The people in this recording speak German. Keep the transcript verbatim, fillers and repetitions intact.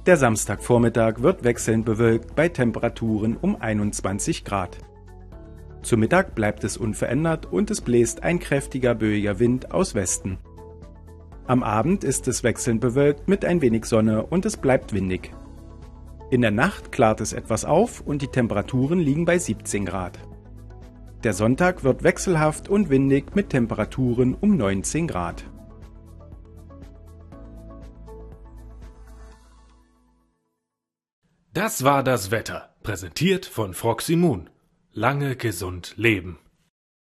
Der Samstagvormittag wird wechselnd bewölkt bei Temperaturen um einundzwanzig Grad. Zu Mittag bleibt es unverändert und es bläst ein kräftiger böiger Wind aus Westen. Am Abend ist es wechselnd bewölkt mit ein wenig Sonne und es bleibt windig. In der Nacht klart es etwas auf und die Temperaturen liegen bei siebzehn Grad. Der Sonntag wird wechselhaft und windig mit Temperaturen um neunzehn Grad. Das war das Wetter, präsentiert von Froximmun. Lange gesund leben.